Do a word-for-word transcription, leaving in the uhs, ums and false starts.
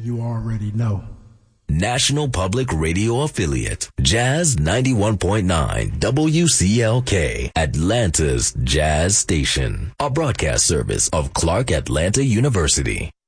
you already know. National Public Radio affiliate, Jazz ninety-one point nine, W C L K, Atlanta's Jazz Station, a broadcast service of Clark Atlanta University.